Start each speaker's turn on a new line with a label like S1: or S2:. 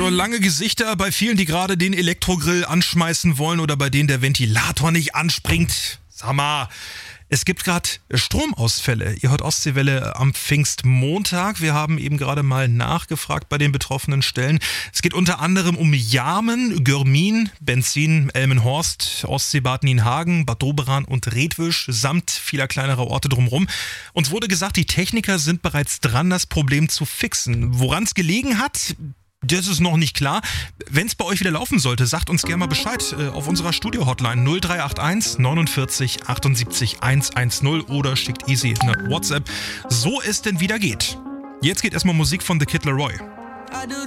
S1: Ja, lange Gesichter bei vielen, die gerade den Elektrogrill anschmeißen wollen oder bei denen der Ventilator nicht anspringt. Sag mal, es gibt gerade Stromausfälle. Ihr hört Ostseewelle am Pfingstmontag. Wir haben eben gerade mal nachgefragt bei den betroffenen Stellen. Es geht unter anderem um Jarmen, Görmin, Benzin, Elmenhorst, Ostseebad Nienhagen, Bad Doberan und Redwisch samt vieler kleinerer Orte drumherum. Uns wurde gesagt, die Techniker sind bereits dran, das Problem zu fixen. Woran es gelegen hat, das ist noch nicht klar. Wenn es bei euch wieder laufen sollte, sagt uns gerne mal Bescheid auf unserer Studio-Hotline 0381 49 78 110 oder schickt easy eine WhatsApp, so es denn wieder geht. Jetzt geht erstmal Musik von The Kid Laroi.